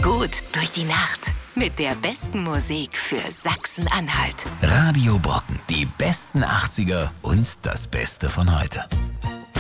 Gut durch die Nacht. Mit der besten Musik für Sachsen-Anhalt. Radio Brocken. Die besten 80er und das Beste von heute.